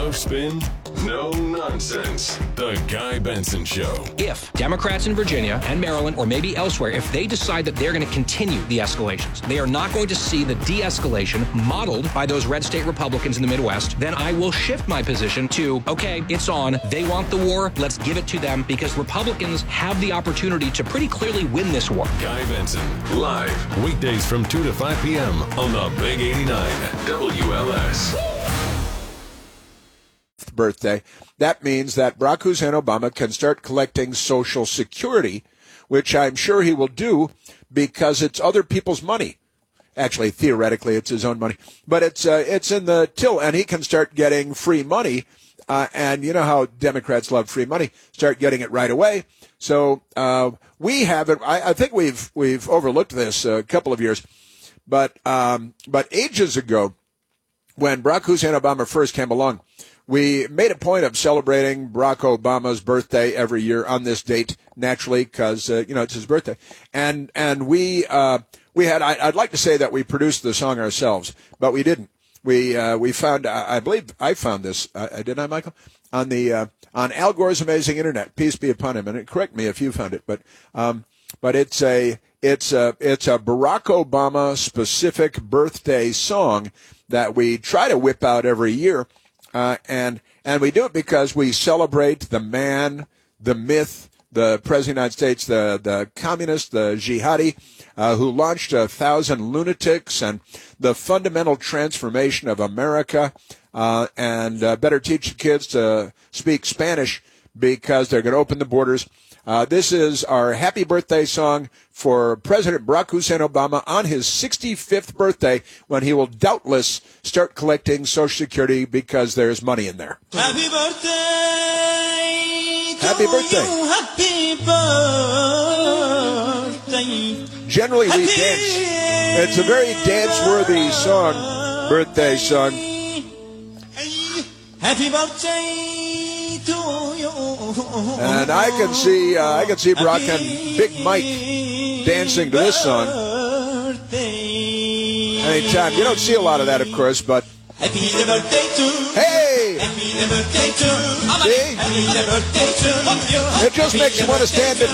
enough spin? No nonsense. The Guy Benson Show. If Democrats in Virginia and Maryland, or maybe elsewhere, if they decide that they're going to continue the escalations, they are not going to see the de-escalation modeled by those red state Republicans in the Midwest, then I will shift my position to, okay, it's on. They want the war. Let's give it to them, because Republicans have the opportunity to pretty clearly win this war. Guy Benson, live, weekdays from 2 to 5 p.m. on the Big 89 WLS. Birthday. That means that Barack Hussein Obama can start collecting Social Security, which I'm sure he will do because it's other people's money. Actually, theoretically, it's his own money, but it's in the till, and he can start getting free money. And you know how Democrats love free money. Start getting it right away. So we haven't. I think we've overlooked this a couple of years, but ages ago, when Barack Hussein Obama first came along, we made a point of celebrating Barack Obama's birthday every year on this date, naturally, because it's his birthday. And we had. I'd like to say that we produced the song ourselves, but we didn't. We found. I believe I found this. Didn't I, Michael? On Al Gore's Amazing Internet. Peace be upon him. And correct me if you found it, but it's a Barack Obama specific birthday song that we try to whip out every year. And we do it because we celebrate the man, the myth, the President of the United States, the communist, the jihadi, who launched 1,000 lunatics, and the fundamental transformation of America, and better teach the kids to speak Spanish because they're going to open the borders. This is our happy birthday song for President Barack Hussein Obama on his 65th birthday, when he will doubtless start collecting Social Security because there's money in there. Happy birthday! Happy birthday! Happy birthday! Generally, we dance. It's a very dance-worthy song, birthday song. Happy birthday to you. And I can see Barack and Big Mike dancing to this song anytime. You don't see a lot of that, of course, but happy birthday to hey, happy birthday to see? happy birthday to you. It just makes you want to stand and